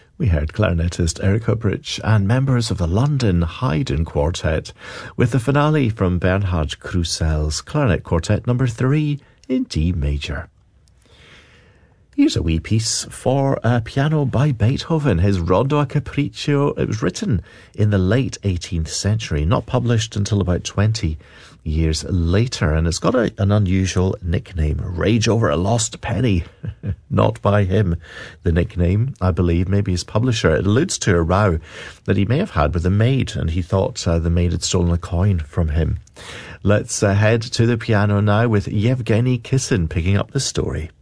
We heard clarinetist Eric Hubrich and members of the London Haydn Quartet with the finale from Bernhard Krusell's Clarinet Quartet No. 3 in D major. Here's a wee piece for piano by Beethoven, his Rondo a Capriccio. It was written in the late 18th century, not published until about 20 years later, and it's got an unusual nickname, Rage Over a Lost Penny. Not by him, the nickname, I believe, maybe his publisher. It alludes to a row that he may have had with a maid, and he thought the maid had stolen a coin from him. Let's head to the piano now with Yevgeny Kissin picking up the story.